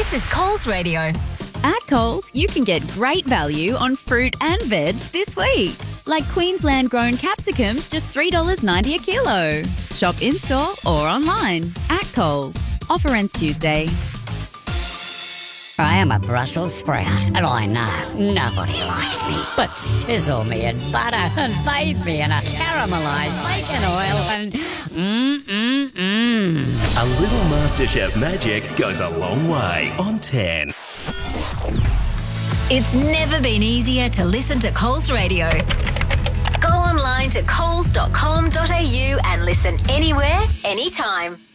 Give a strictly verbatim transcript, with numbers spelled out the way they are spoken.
This is Coles Radio. At Coles, you can get great value on fruit and veg this week. Like Queensland-grown capsicums, just three dollars ninety a kilo. Shop in-store or online. At Coles. Offer ends Tuesday. I am a Brussels sprout, and I know nobody likes me. But sizzle me in butter and bathe me in a caramelised bacon oil and mmm-mmm-mmm. A little MasterChef magic goes a long way on ten. It's never been easier to listen to Coles Radio. Go online to coles dot com dot a u and listen anywhere, anytime.